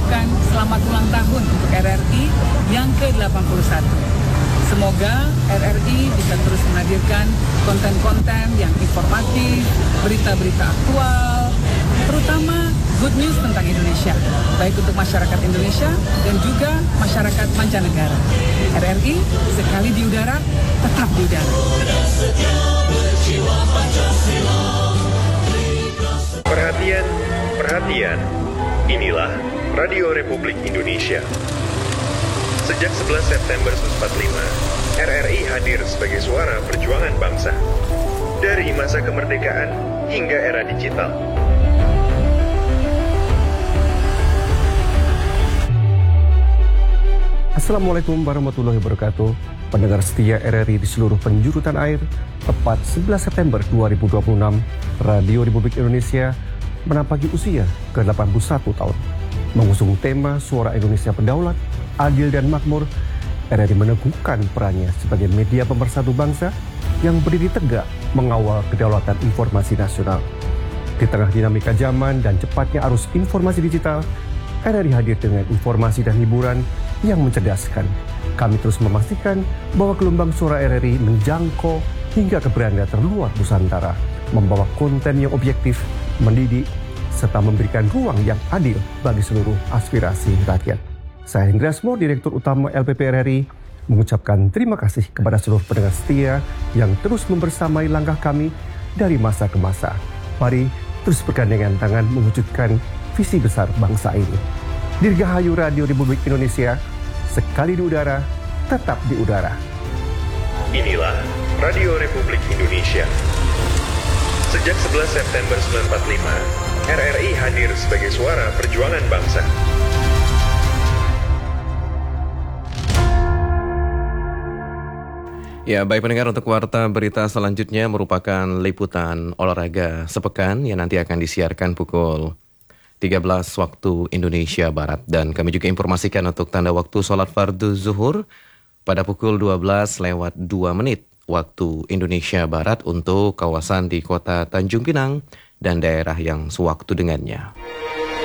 mengucapkan selamat ulang tahun untuk RRI yang ke-81. Semoga RRI bisa terus menghadirkan konten-konten yang informatif, berita-berita aktual, terutama good news tentang Indonesia, baik untuk masyarakat Indonesia dan juga masyarakat mancanegara. RRI sekali di udara, tetap di udara. Perhatian, perhatian. Inilah Radio Republik Indonesia. Sejak 11 September 1945, RRI hadir sebagai suara perjuangan bangsa. Dari masa kemerdekaan hingga era digital. Assalamualaikum warahmatullahi wabarakatuh. Pendengar setia RRI di seluruh penjuru tanah air, tepat 11 September 2026, Radio Republik Indonesia menampaki usia ke-81 tahun. Mengusung tema Suara Indonesia Berdaulat, Adil dan Makmur, RRI meneguhkan perannya sebagai media pemersatu bangsa yang berdiri tegak mengawal kedaulatan informasi nasional. Di tengah dinamika zaman dan cepatnya arus informasi digital, RRI hadir dengan informasi dan hiburan yang mencerdaskan. Kami terus memastikan bahwa gelombang suara RRI menjangkau hingga ke beranda terluar Nusantara, membawa konten yang objektif, mendidik, serta memberikan ruang yang adil bagi seluruh aspirasi rakyat. Saya Hendra Asmor, Direktur Utama LPP RRI, mengucapkan terima kasih kepada seluruh pendengar setia yang terus membersamai langkah kami dari masa ke masa. Mari terus bergandengan tangan mewujudkan visi besar bangsa ini. Dirgahayu Radio Republik Indonesia, sekali di udara, tetap di udara. Inilah Radio Republik Indonesia. Sejak 11 September 1945, RRI hadir sebagai suara perjuangan bangsa. Ya, baik pendengar, untuk warta berita selanjutnya merupakan liputan olahraga sepekan yang nanti akan disiarkan pukul 13 waktu Indonesia Barat. Dan kami juga informasikan untuk tanda waktu sholat fardu zuhur pada pukul 12:02 waktu Indonesia Barat untuk kawasan di kota Tanjung Pinang dan daerah yang sewaktu dengannya.